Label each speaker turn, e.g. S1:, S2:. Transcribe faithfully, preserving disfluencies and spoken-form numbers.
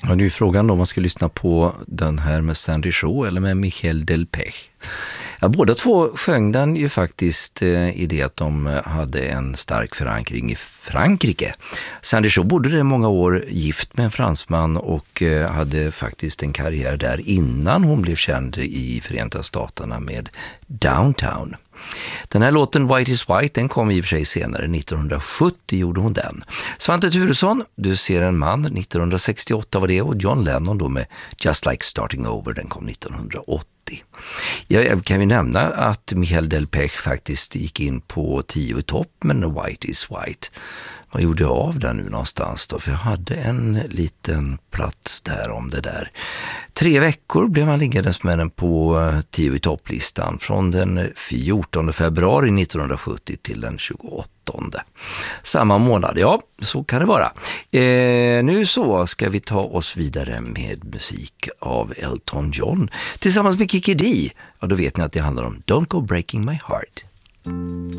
S1: Ja, nu är frågan då om man ska lyssna på den här med Sandy Shaw eller med Michel Delpech. Ja, båda två sjöng den ju faktiskt eh, i det att de hade en stark förankring i Frankrike. Sandy Shaw bodde det många år gift med en fransman och eh, hade faktiskt en karriär där innan hon blev känd i Förenta Staterna med Downtown. Den här låten White is White, den kom i och för sig senare, nittonhundrasjuttio gjorde hon den. Svante Thuresson, Du ser en man, nittonhundrasextioåtta var det, och John Lennon då med Just Like Starting Over, den kom nittonhundraåttio. Jag kan ju nämna att Michel Delpech faktiskt gick in på tio i topp med White is White. Vad gjorde jag av den nu någonstans då? För jag hade en liten plats där om det där. Tre veckor blev han liggandes med den på tio i topplistan från den fjortonde februari nittonhundrasjuttio till den tjugoåttonde. Samma månad, ja, så kan det vara. Eh, nu så ska vi ta oss vidare med musik av Elton John tillsammans med Kiki Dee. Ja, då vet ni att det handlar om Don't Go Breaking My Heart.